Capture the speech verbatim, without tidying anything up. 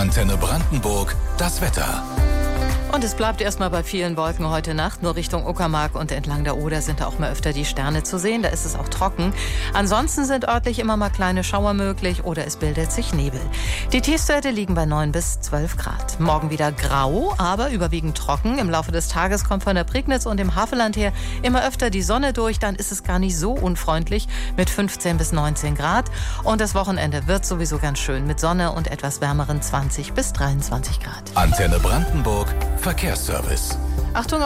Antenne Brandenburg, das Wetter. Und es bleibt erstmal bei vielen Wolken heute Nacht. Nur Richtung Uckermark und entlang der Oder sind da auch mal öfter die Sterne zu sehen. Da ist es auch trocken. Ansonsten sind örtlich immer mal kleine Schauer möglich oder es bildet sich Nebel. Die Tiefstwerte liegen bei neun bis zwölf Grad. Morgen wieder grau, aber überwiegend trocken. Im Laufe des Tages kommt von der Prignitz und dem Havelland her immer öfter die Sonne durch. Dann ist es gar nicht so unfreundlich mit fünfzehn bis neunzehn Grad. Und das Wochenende wird sowieso ganz schön mit Sonne und etwas wärmeren zwanzig bis dreiundzwanzig Grad. Antenne Brandenburg, Verkehrsservice. Achtung!